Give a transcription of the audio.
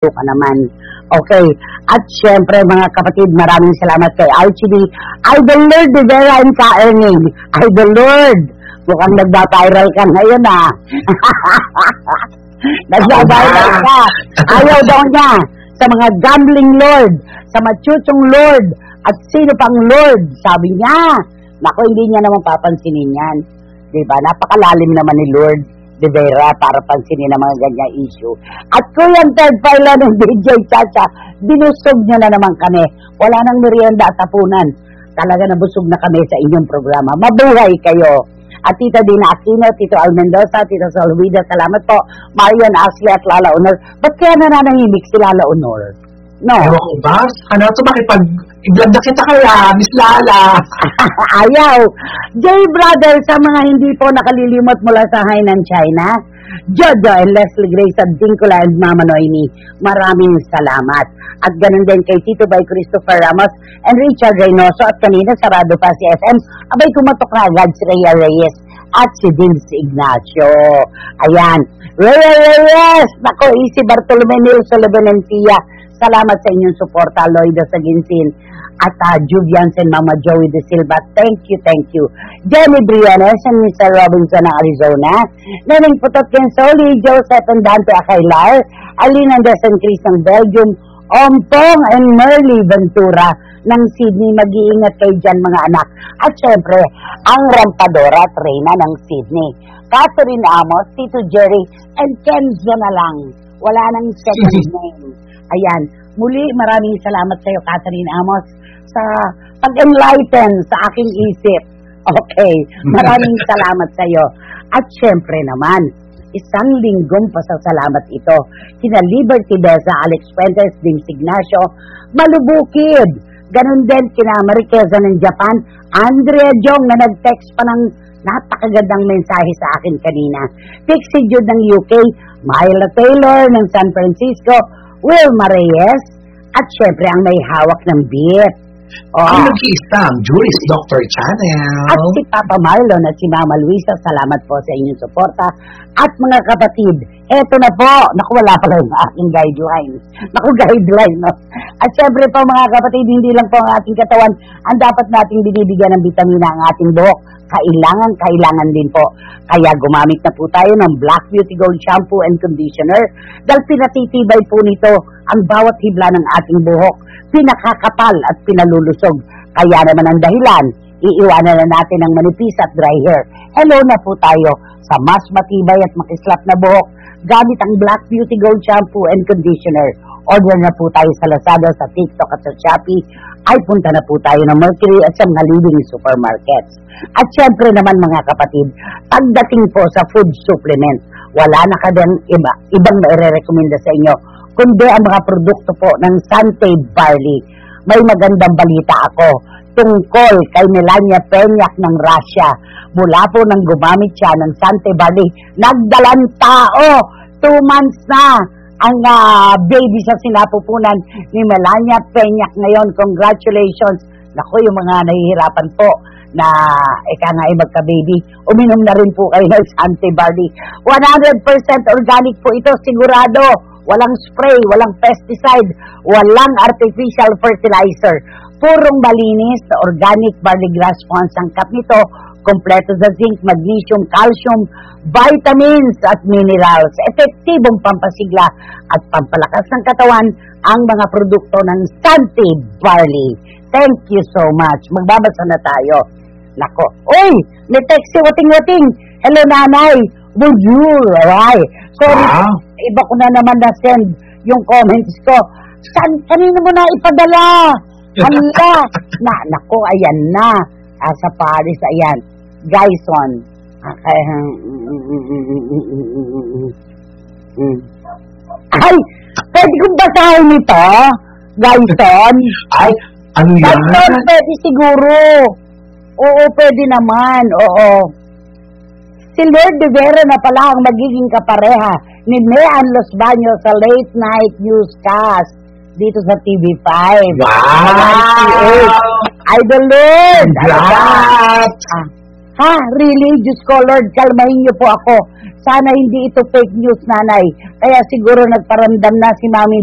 gusto ka naman. Okay. At syempre, mga kapatid, maraming salamat kay RCB. Idol Lord Rivera and Ka-Erning. Idol Lord, mukhang nagba-viral ka ngayon, ah. Nagba-viral ka. Ayaw daw niya sa mga gambling lord, sa machuchong lord, at sino pang lord, sabi niya. Naku, hindi niya naman papansinin yan. Diba? Napakalalim naman ni Lord Rivera para pansinin ang mga ganyang issue. At kuyang third file ng DJ Chacha, binusog niya na naman kami. Wala nang merienda at hapunan. Talaga nabusog na kami sa inyong programa. Mabuhay kayo. At Tita Dina Aquino, Tito Al Mendoza, Tito Salvida, salamat po. Marian Ashley at Lala Honor. Ba't kaya nananahimik si Lala Honor? No. Ewan ko ba? Ano ito makipag-i-vlog na kita kaya, Miss Lala? Ayaw. J-Brother, sa mga hindi po nakalilimot mula sa Hainan, China, Jojo and Leslie Grace at Dinkula and Mama Noemi, maraming salamat. At ganun din kay Tito Bay Christopher Ramos and Richard Reynoso at kanina sarado pa si FM, abay kumatok na agad si Rhea Reyes at si Dins Ignacio. Ayan. Rhea Reyes! Nako, Easy Bartolome, Nil Sullivan and Tia. Salamat sa inyong suporta, Lloyda sa Ginsin. At Juvian and Mama Joey De Silva, thank you, thank you. Jenny Briones and Mr. Robinson ng Arizona. Neneng Putot Kensoli, Joseph and Dante Akailar, Alina Andes and Chris ng Belgium, Ompong and Merly Ventura ng Sydney. Mag-iingat kayo dyan mga anak. At syempre, ang Rampadora at Reyna ng Sydney. Catherine Amos, Tito Jerry, and Kenzo na lang. Wala nang second name. Ayan. Muli, maraming salamat sa iyo, Catherine Amos, sa pag-enlighten sa aking isip. Okay. Maraming salamat sa iyo. At syempre naman, isang linggong pasasalamat ito kina Liberty Beza, Alex Fuentes, Dins Ignacio, Malubukid. Ganun din kina Mariqueza ng Japan, Andrea Jong na nag-text pa ng napakagandang mensahe sa akin kanina. Pixie Jude ng UK, Myla Taylor ng San Francisco, Wilma Reyes, at syempre ang may hawak ng beat. Ang nag-iisang Juris Dr. Channel. At si Papa Marlon at si Mama Luisa, salamat po sa inyong suporta. At mga kapatid, eto na po. Naku, wala pala yung aking guidelines. Naku, guideline, no? At syempre po mga kapatid, hindi lang po ang ating katawan ang dapat nating binibigyan ng bitamina ang ating buhok. Kailangan din po. Kaya gumamit na po tayo ng Black Beauty Gold Shampoo and Conditioner dahil pinatitibay po nito ang bawat hibla ng ating buhok. Pinakakapal at pinalulusog. Kaya naman ang dahilan, iiwanan na natin ang manipis at dry hair. Hello na po tayo sa mas matibay at makislap na buhok gamit ang Black Beauty Gold Shampoo and Conditioner. Order na po tayo sa Lazada, sa TikTok at sa Shopee. Ay punta na po tayo ng Mercury at sa mga leading supermarkets. At syempre naman mga kapatid, pagdating po sa food supplement, wala na kadang ibang maire-recommenda sa inyo, kundi ang mga produkto po ng Sante Barley. May magandang balita ako tungkol kay Melania Peñac ng Russia. Mula po nang gumamit siya ng Sante Barley, nagdalang tao, 2 months na ang baby sa sinapupunan ni Melania Peñac ngayon. Congratulations. Naku, yung mga nahihirapan po na eka nga ay magka-baby, uminom na rin po kayo ng Sante Barley. 100% organic po ito, sigurado. Walang spray, walang pesticide, walang artificial fertilizer. Purong malinis na organic barley grass po ang sangkap nito. Kompleto sa zinc, magnesium, calcium, vitamins at minerals. Epektibong pampasigla at pampalakas ng katawan ang mga produkto ng Sante Barley. Thank you so much. Magbabasa na tayo. Nako. Uy! May text si Wating-Wating. Hello, nanay. Bonjour. Ay. Sorry. Iba ko na naman na-send yung comments ko. Kanino mo na ipadala? Hala. Nako, ayan na. Sa Paris, ayan. Gyson. Okay. Ay! Pwede kong basahin ito? Gyson? Ay, ano yan? Gyson, pwede siguro. Oo, pwede naman. Oo. Si Lord Rivera na pala ang magiging kapareha ni Nean Los Baños sa late night newscast dito sa TV5. Wow! Idol Lord! Congrats! Really? Diyos ko, Lord, kalmahin niyo po ako. Sana hindi ito fake news, nanay. Kaya siguro nagparamdam na si Mami